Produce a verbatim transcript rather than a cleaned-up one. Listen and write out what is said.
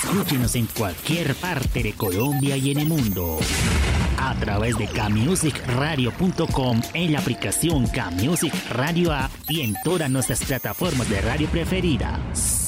Escúchenos en cualquier parte de Colombia y en el mundo. A través de camusic radio punto com, en la aplicación Camusic Radio App y en todas nuestras plataformas de radio preferidas.